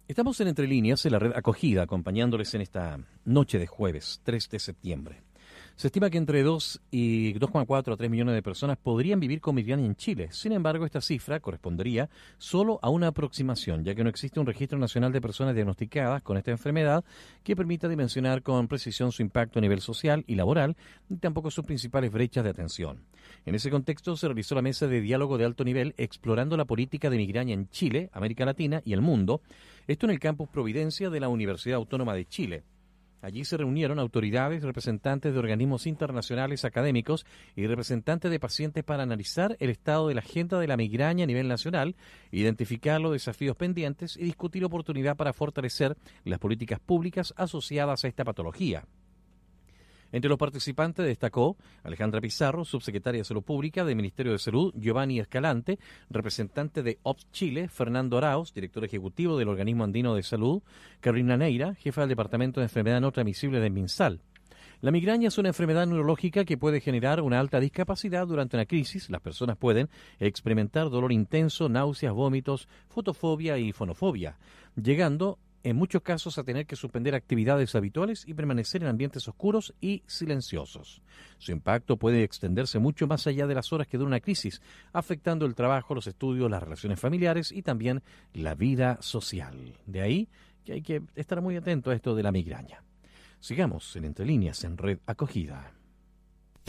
Estamos en Entre Líneas, en la red Acogida, acompañándoles en esta noche de jueves, 3 de septiembre. Se estima que entre 2 y 2,4 a 3 millones de personas podrían vivir con migraña en Chile. Sin embargo, esta cifra correspondería solo a una aproximación, ya que no existe un registro nacional de personas diagnosticadas con esta enfermedad que permita dimensionar con precisión su impacto a nivel social y laboral, y tampoco sus principales brechas de atención. En ese contexto se realizó la mesa de diálogo de alto nivel explorando la política de migraña en Chile, América Latina y el mundo, esto en el campus Providencia de la Universidad Autónoma de Chile. Allí se reunieron autoridades, representantes de organismos internacionales académicos y representantes de pacientes para analizar el estado de la agenda de la migraña a nivel nacional, identificar los desafíos pendientes y discutir oportunidad para fortalecer las políticas públicas asociadas a esta patología. Entre los participantes destacó Alejandra Pizarro, subsecretaria de Salud Pública del Ministerio de Salud, Giovanni Escalante, representante de OPS Chile, Fernando Arauz, director ejecutivo del Organismo Andino de Salud, Carolina Neira, jefa del Departamento de Enfermedades No Transmisibles de MinSal. La migraña es una enfermedad neurológica que puede generar una alta discapacidad durante una crisis. Las personas pueden experimentar dolor intenso, náuseas, vómitos, fotofobia y fonofobia, llegando en muchos casos a tener que suspender actividades habituales y permanecer en ambientes oscuros y silenciosos. Su impacto puede extenderse mucho más allá de las horas que dura una crisis, afectando el trabajo, los estudios, las relaciones familiares y también la vida social. De ahí que hay que estar muy atento a esto de la migraña. Sigamos en Entre Líneas en Red Acogida.